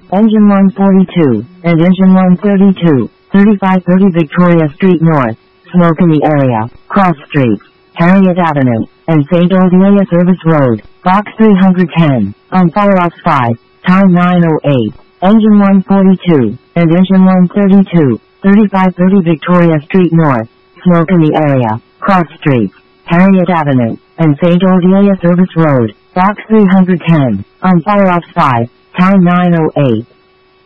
Engine 142, and Engine 132, 3530 Victoria Street North, smoke in the area, Cross Street, Harriet Avenue, and St. Olivia Service Road, Box 310, on Firefox 5, time 9:08. Engine 142, and Engine 132, 3530 Victoria Street North, smoke in the area, Cross Street, Harriet Avenue, and St. Olivia Service Road, Box 310, on Firefox 5, time 9:08.